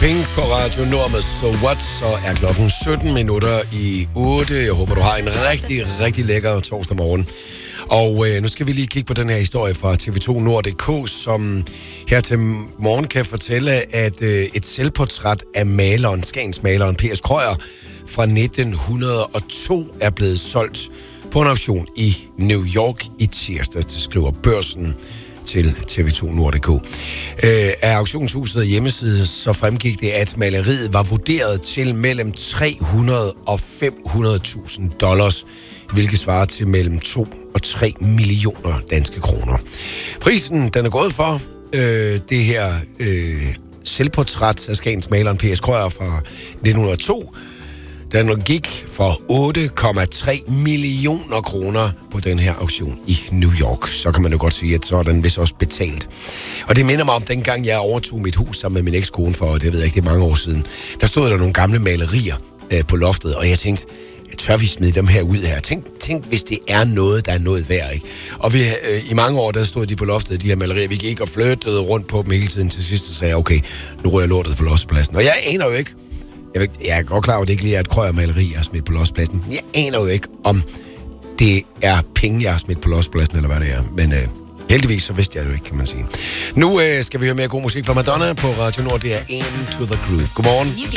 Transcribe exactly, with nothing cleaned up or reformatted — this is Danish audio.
Pink på Radio Nord med So What, så er klokken sytten minutter i otte. Jeg håber, du har en rigtig, rigtig lækker torsdag morgen. Og øh, nu skal vi lige kigge på den her historie fra T V to Nord punktum d k, som her til morgen kan fortælle, at øh, et selvportræt af maleren, Skagensmaleren P S Krøyer fra nitten hundrede og to er blevet solgt på en auktion i New York i tirsdag, det skriver Børsen til T V to Nord punktum d k. Øh, af auktionshuset hjemmeside så fremgik det, at maleriet var vurderet til mellem tre hundrede og fem hundrede tusind dollars, hvilket svarer til mellem to og tre millioner danske kroner. Prisen, den er gået for øh, det her øh, selvportræt af Skagensmaleren P S Krøyer fra nitten hundrede og to. Den gik for otte komma tre millioner kroner på den her auktion i New York. Så kan man jo godt sige, at så er den vist også betalt. Og det minder mig om dengang, jeg overtog mit hus sammen med min ekskone for, det ved jeg ikke, det er mange år siden. Der stod der nogle gamle malerier øh, på loftet, og jeg tænkte, tør vi smide dem her ud her? Tænk, tænk hvis det er noget, der er noget værd, ikke? Og vi, øh, i mange år, der stod de på loftet, de her malerier. Vi gik og flyttede rundt på dem hele tiden. Til sidst så sagde jeg, okay, nu ryger lortet på lossepladsen. Og jeg aner jo ikke, Jeg, jeg er godt klar over, at det ikke lige er et Krøyer-maleri, jeg har smidt på lospladsen. Jeg aner jo ikke, om det er penge, jeg har smidt på lospladsen, eller hvad det er. Men øh, heldigvis, så vidste jeg det jo ikke, kan man sige. Nu øh, skal vi høre mere god musik fra Madonna på Radio Nord. Det er Into the Groove. Godmorgen.